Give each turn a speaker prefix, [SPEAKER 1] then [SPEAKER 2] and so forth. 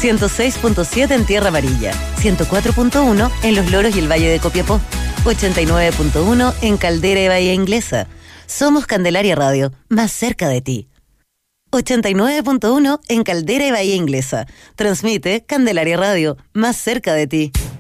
[SPEAKER 1] 106.7 en Tierra Amarilla, 104.1 en Los Loros y el Valle de Copiapó, 89.1 en Caldera y Bahía Inglesa. Somos Candelaria Radio, más cerca de ti. 89.1 en Caldera y Bahía Inglesa. Transmite Candelaria Radio, más cerca de ti.